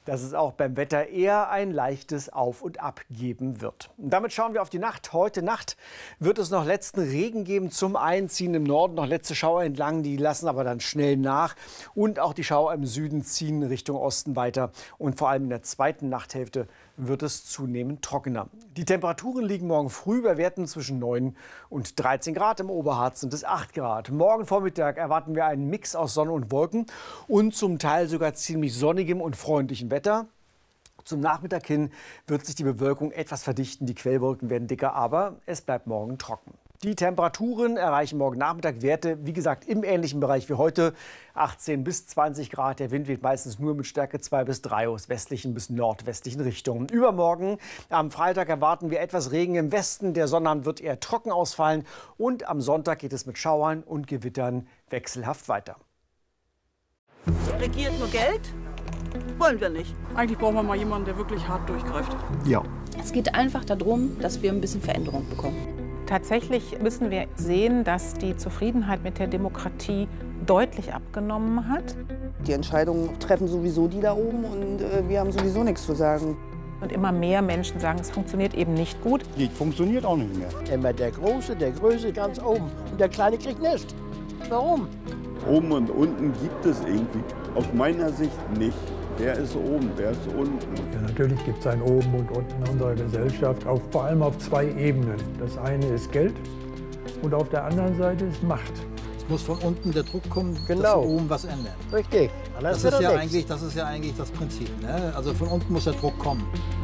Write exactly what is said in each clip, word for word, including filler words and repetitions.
dass es auch beim Wetter eher ein leichtes Auf und Ab geben wird. Und damit schauen wir auf die Nacht. Heute Nacht wird es noch letzten Regen geben zum Einziehen im Norden, noch letzte Schauer entlang, die lassen aber dann schnell nach. Und auch die Schauer im Süden ziehen Richtung Osten weiter. Und vor allem in der zweiten Nachthälfte wird es zunehmend trockener. Die Temperaturen liegen morgen früh bei Werten zwischen neun und dreizehn Grad. Im Oberharz sind es acht Grad. Morgen Vormittag erwarten wir einen Mix aus Sonne und Wolken und zum Teil sogar ziemlich sonnigem und freundlichem Wetter. Zum Nachmittag hin wird sich die Bewölkung etwas verdichten. Die Quellwolken werden dicker, aber es bleibt morgen trocken. Die Temperaturen erreichen morgen Nachmittag Werte, wie gesagt, im ähnlichen Bereich wie heute. achtzehn bis zwanzig Grad. Der Wind weht meistens nur mit Stärke zwei bis drei aus westlichen bis nordwestlichen Richtungen. Übermorgen, am Freitag, erwarten wir etwas Regen im Westen. Der Sonnabend wird eher trocken ausfallen. Und am Sonntag geht es mit Schauern und Gewittern wechselhaft weiter. Regiert nur Geld? Wollen wir nicht. Eigentlich brauchen wir mal jemanden, der wirklich hart durchgreift. Ja. Es geht einfach darum, dass wir ein bisschen Veränderung bekommen. Tatsächlich müssen wir sehen, dass die Zufriedenheit mit der Demokratie deutlich abgenommen hat. Die Entscheidungen treffen sowieso die da oben und äh, wir haben sowieso nichts zu sagen. Und immer mehr Menschen sagen, es funktioniert eben nicht gut. Die funktioniert auch nicht mehr. Immer der Große, der Größte ganz oben und der Kleine kriegt nichts. Warum? Oben und unten gibt es irgendwie aus meiner Sicht nicht. Wer ist oben, wer ist unten? Ja, natürlich gibt es ein Oben und Unten in unserer Gesellschaft, auf, vor allem auf zwei Ebenen. Das eine ist Geld und auf der anderen Seite ist Macht. Es muss von unten der Druck kommen, genau, dass oben was ändern. Richtig. Das ist, ja eigentlich, das ist ja eigentlich das Prinzip. Ne? Also von unten muss der Druck kommen.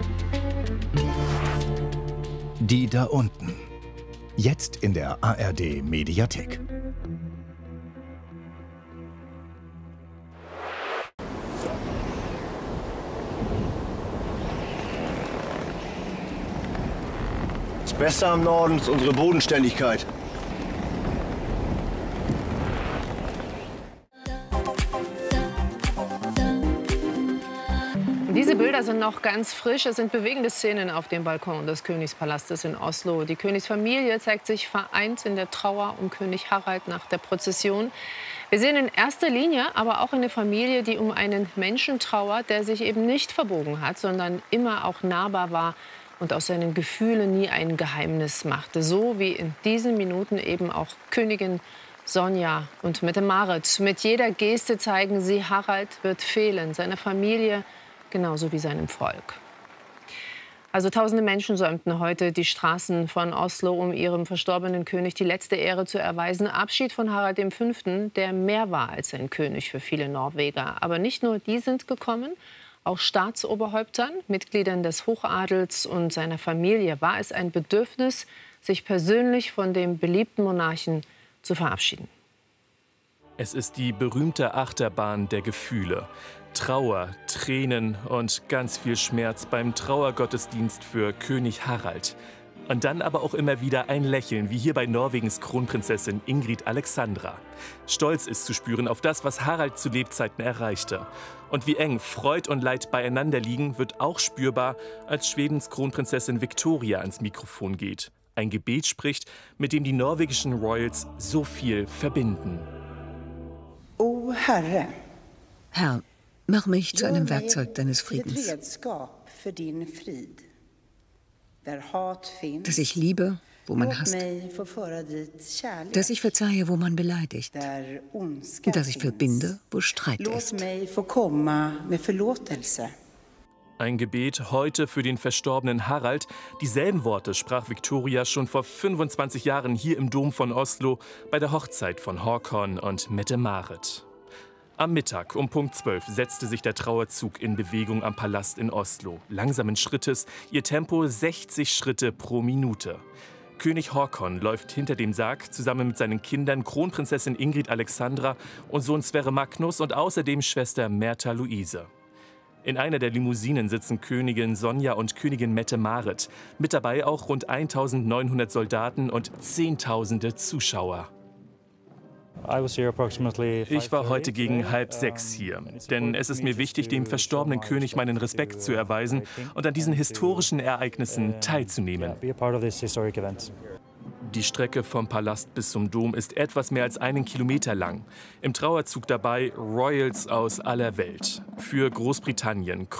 Die da unten. Jetzt in der A R D Mediathek. Das Beste am Norden ist unsere Bodenständigkeit. Diese Bilder sind noch ganz frisch. Es sind bewegende Szenen auf dem Balkon des Königspalastes in Oslo. Die Königsfamilie zeigt sich vereint in der Trauer um König Harald nach der Prozession. Wir sehen in erster Linie aber auch eine Familie, die um einen Menschen trauert, der sich eben nicht verbogen hat, sondern immer auch nahbar war und aus seinen Gefühlen nie ein Geheimnis machte. So wie in diesen Minuten eben auch Königin Sonja und Mette-Marit. Mit jeder Geste zeigen sie, Harald wird fehlen, seiner Familie genauso wie seinem Volk. Also tausende Menschen säumten heute die Straßen von Oslo, um ihrem verstorbenen König die letzte Ehre zu erweisen. Abschied von Harald der Fünfte, der mehr war als ein König für viele Norweger. Aber nicht nur die sind gekommen. Auch Staatsoberhäuptern, Mitgliedern des Hochadels und seiner Familie war es ein Bedürfnis, sich persönlich von dem beliebten Monarchen zu verabschieden. Es ist die berühmte Achterbahn der Gefühle. Trauer, Tränen und ganz viel Schmerz beim Trauergottesdienst für König Harald. Und dann aber auch immer wieder ein Lächeln, wie hier bei Norwegens Kronprinzessin Ingrid Alexandra. Stolz ist zu spüren auf das, was Harald zu Lebzeiten erreichte. Und wie eng Freud und Leid beieinander liegen, wird auch spürbar, als Schwedens Kronprinzessin Victoria ans Mikrofon geht. Ein Gebet spricht, mit dem die norwegischen Royals so viel verbinden. O Herre, Herr, mach mich zu einem Werkzeug deines Friedens, dass ich liebe, wo man hasst, dass ich verzeihe, wo man beleidigt, dass ich verbinde, wo Streit ist. Ein Gebet heute für den verstorbenen Harald. Dieselben Worte sprach Victoria schon vor fünfundzwanzig Jahren hier im Dom von Oslo bei der Hochzeit von Håkon und Mette-Marit. Am Mittag um Punkt zwölf setzte sich der Trauerzug in Bewegung am Palast in Oslo. Langsamen Schrittes, ihr Tempo sechzig Schritte pro Minute. König Håkon läuft hinter dem Sarg zusammen mit seinen Kindern Kronprinzessin Ingrid Alexandra und Sohn Sverre Magnus und außerdem Schwester Märtha Louise. In einer der Limousinen sitzen Königin Sonja und Königin Mette-Marit. Mit dabei auch rund eintausendneunhundert Soldaten und Zehntausende Zuschauer. Ich war heute gegen halb sechs hier, denn es ist mir wichtig, dem verstorbenen König meinen Respekt zu erweisen und an diesen historischen Ereignissen teilzunehmen. Die Strecke vom Palast bis zum Dom ist etwas mehr als einen Kilometer lang. Im Trauerzug dabei Royals aus aller Welt. Für Großbritannien